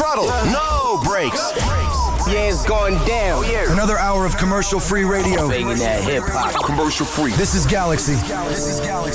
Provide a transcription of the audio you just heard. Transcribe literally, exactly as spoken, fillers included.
throttle, no brakes. Yeah, it's going down. Another hour of commercial-free radio. Banging that hip-hop. Commercial free. This is Galaxy. This is Galaxy.